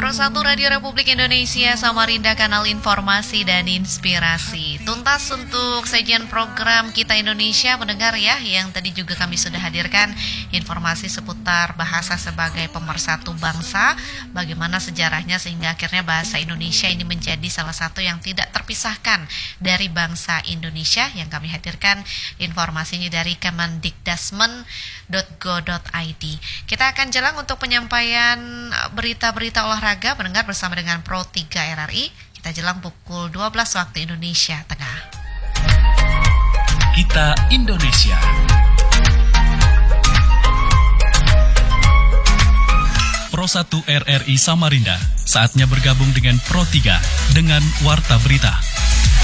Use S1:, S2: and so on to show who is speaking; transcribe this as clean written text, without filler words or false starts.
S1: Pro 1 Radio Republik Indonesia, Samarinda, kanal informasi dan inspirasi. Tuntas untuk sajian program Kita Indonesia, mendengar ya, yang tadi juga kami sudah hadirkan informasi seputar bahasa sebagai pemersatu bangsa, bagaimana sejarahnya sehingga akhirnya bahasa Indonesia ini menjadi salah satu yang tidak terpisahkan dari bangsa Indonesia, yang kami hadirkan informasinya dari kemendikdasmen.go.id. Kita akan jalan untuk penyampaian berita-berita olahraga mendengar bersama dengan Pro 3 RRI. Kita jelang pukul 12 waktu Indonesia Tengah.
S2: Kita Indonesia. Pro 1 RRI Samarinda saatnya bergabung dengan Pro 3 dengan Warta Berita.